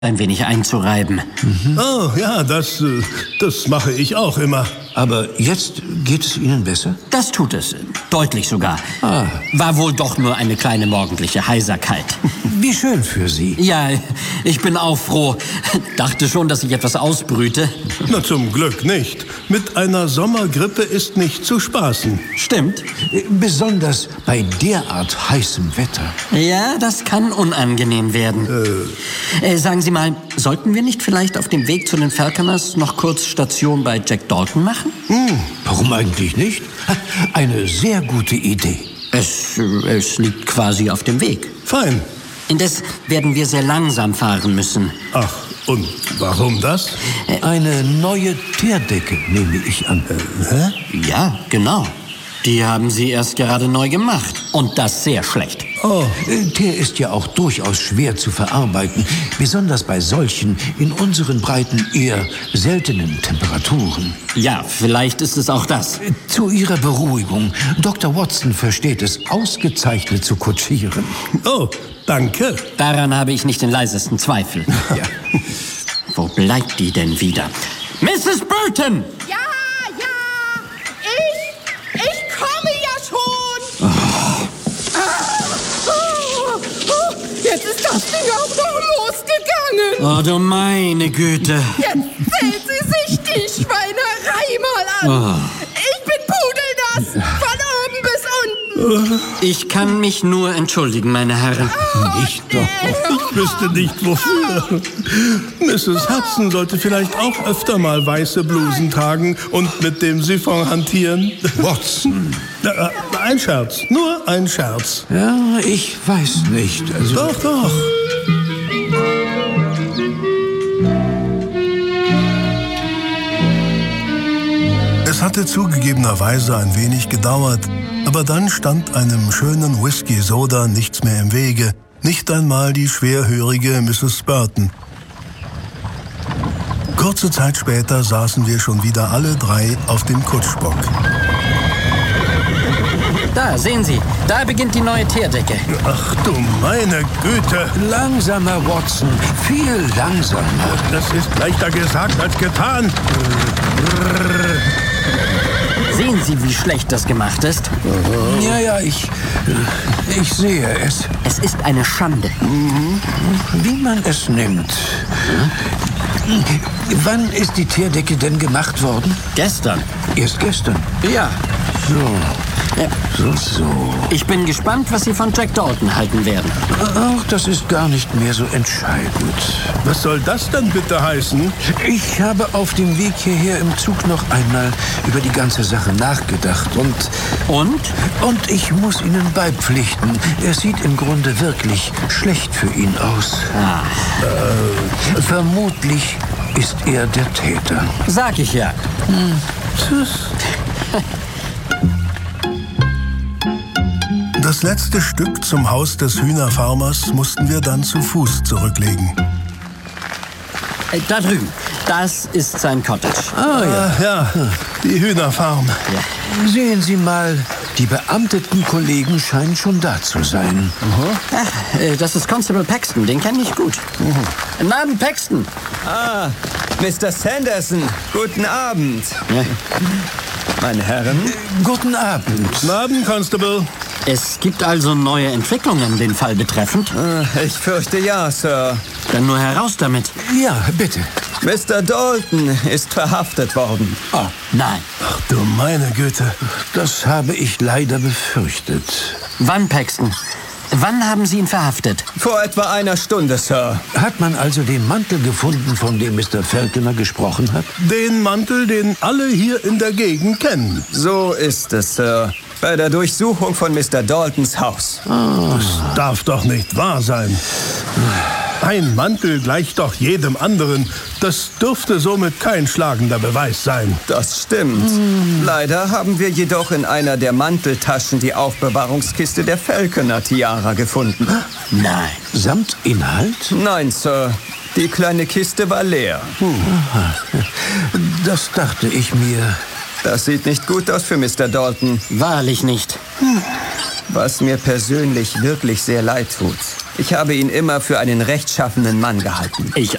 ein wenig einzureiben. Oh, ja, das mache ich auch immer. Aber jetzt geht es Ihnen besser? Das tut es. Deutlich sogar. War wohl doch nur eine kleine morgendliche Heiserkeit. Wie schön für Sie. Ja, ich bin auch froh. Dachte schon, dass ich etwas ausbrüte. Na, zum Glück nicht. Mit einer Sommergrippe ist nicht zu spaßen. Stimmt. Besonders bei derart heißem Wetter. Ja, das kann unangenehm werden. Sagen Sie mal, sollten wir nicht vielleicht auf dem Weg zu den Falconers noch kurz Station bei Jack Dalton machen? Warum eigentlich nicht? Eine sehr gute Idee. Es liegt quasi auf dem Weg. Fein. Indes werden wir sehr langsam fahren müssen. Ach, und warum das? Eine neue Teerdecke, nehme ich an. Ja, genau. Die haben Sie erst gerade neu gemacht. Und das sehr schlecht. Oh, Teer ist ja auch durchaus schwer zu verarbeiten. Besonders bei solchen, in unseren Breiten eher seltenen Temperaturen. Ja, vielleicht ist es auch das. Zu Ihrer Beruhigung. Dr. Watson versteht es ausgezeichnet zu kutschieren. Oh, danke. Daran habe ich nicht den leisesten Zweifel. Ja. Wo bleibt die denn wieder? Mrs. Burton! Ja, ich komme ja schon. Jetzt ist das Ding auch noch losgegangen. Oh, du meine Güte. Jetzt sehen Sie sich die Schweinerei mal an. Ich bin pudelnass, von oben bis unten. Ich kann mich nur entschuldigen, meine Herren. Ich doch. Ich wüsste nicht, wofür. Mrs. Hudson sollte vielleicht auch öfter mal weiße Blusen tragen und mit dem Siphon hantieren. Watson. Ein Scherz, nur ein Scherz. Ja, ich weiß nicht. Also, Doch. Es hatte zugegebenerweise ein wenig gedauert, aber dann stand einem schönen Whisky-Soda nichts mehr im Wege, nicht einmal die schwerhörige Mrs. Burton. Kurze Zeit später saßen wir schon wieder alle drei auf dem Kutschbock. Da, sehen Sie, da beginnt die neue Teerdecke. Ach du meine Güte, langsamer, Watson. Viel langsamer. das ist leichter gesagt als getan. Sehen Sie, wie schlecht das gemacht ist? Ja, ich sehe es. Es ist eine Schande. Wie man es nimmt. Wann ist die Teerdecke denn gemacht worden? Gestern. Erst gestern. Ja. So. Ich bin gespannt, was Sie von Jack Dalton halten werden. Ach, das ist gar nicht mehr so entscheidend. Was soll das denn bitte heißen? Ich habe auf dem Weg hierher im Zug noch einmal über die ganze Sache nachgedacht und ich muss Ihnen beipflichten. Es sieht im Grunde wirklich schlecht für ihn aus. Vermutlich ist er der Täter. Sag ich ja. Das letzte Stück zum Haus des Hühnerfarmers mussten wir dann zu Fuß zurücklegen. Da drüben, das ist sein Cottage. Ja, die Hühnerfarm. Sehen Sie mal, die beamteten Kollegen scheinen schon da zu sein. Ach, das ist Constable Paxton, den kenne ich gut. Guten Abend, Paxton. Mr. Sanderson, guten Abend. Ja. Meine Herren. Guten Abend. Guten Abend, Constable. Es gibt also neue Entwicklungen den Fall betreffend. Ich fürchte ja, Sir. Dann nur heraus damit. Ja, bitte. Mr. Dalton ist verhaftet worden. Oh, nein. Ach du meine Güte. Das habe ich leider befürchtet. Wann, Paxton? Wann haben Sie ihn verhaftet? Vor etwa einer Stunde, Sir. Hat man also den Mantel gefunden, von dem Mr. Falconer gesprochen hat? Den Mantel, den alle hier in der Gegend kennen. So ist es, Sir. Bei der Durchsuchung von Mr. Daltons Haus. Das darf doch nicht wahr sein. Ein Mantel gleicht doch jedem anderen. Das dürfte somit kein schlagender Beweis sein. Das stimmt. Leider haben wir jedoch in einer der Manteltaschen die Aufbewahrungskiste der Falconer-Tiara gefunden. Nein. Samt Inhalt? Nein, Sir. Die kleine Kiste war leer. Das dachte ich mir. Das sieht nicht gut aus für Mr. Dalton. Wahrlich nicht. Was mir persönlich wirklich sehr leid tut. Ich habe ihn immer für einen rechtschaffenen Mann gehalten. Ich